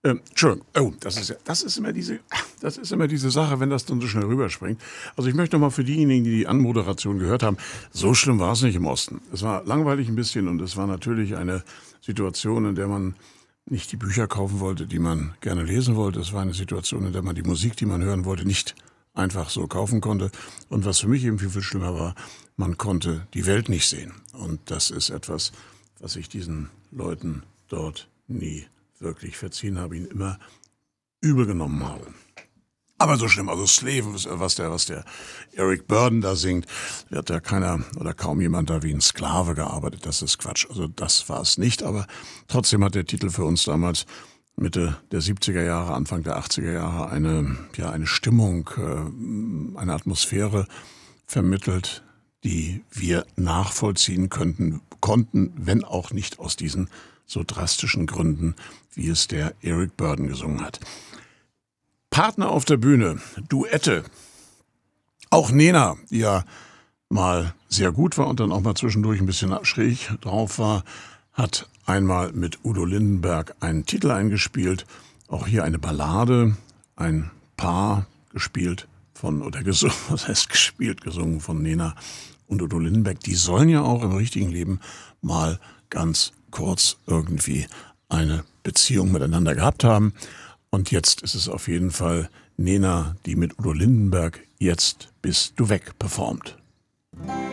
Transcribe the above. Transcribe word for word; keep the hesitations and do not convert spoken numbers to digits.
Ähm, Entschuldigung, oh, das ist ja, das ist immer diese, das ist immer diese Sache, wenn das dann so schnell rüberspringt. Also ich möchte noch mal für diejenigen, die die Anmoderation gehört haben, so schlimm war es nicht im Osten. Es war langweilig ein bisschen und es war natürlich eine Situation, in der man nicht die Bücher kaufen wollte, die man gerne lesen wollte. Es war eine Situation, in der man die Musik, die man hören wollte, nicht einfach so kaufen konnte. Und was für mich eben viel, viel schlimmer war, man konnte die Welt nicht sehen. Und das ist etwas, was ich diesen Leuten dort nie wirklich verziehen habe, ihn immer übel genommen habe. Aber so schlimm, also Slave, was der, was der Eric Burdon da singt, wird ja keiner oder kaum jemand da wie ein Sklave gearbeitet. Das ist Quatsch. Also das war es nicht, aber trotzdem hat der Titel für uns damals Mitte der siebziger Jahre, Anfang der achtziger Jahre eine, ja, eine Stimmung, eine Atmosphäre vermittelt, die wir nachvollziehen könnten, konnten, wenn auch nicht aus diesen so drastischen Gründen, wie es der Eric Burdon gesungen hat. Partner auf der Bühne, Duette. Auch Nena, die ja mal sehr gut war und dann auch mal zwischendurch ein bisschen schräg drauf war, hat einmal mit Udo Lindenberg einen Titel eingespielt. Auch hier eine Ballade, ein Paar gespielt von, oder gesungen, was heißt gespielt, gesungen von Nena und Udo Lindenberg. Die sollen ja auch im richtigen Leben mal ganz kurz irgendwie eine Beziehung miteinander gehabt haben. Und jetzt ist es auf jeden Fall Nena, die mit Udo Lindenberg Jetzt bist du weg performt.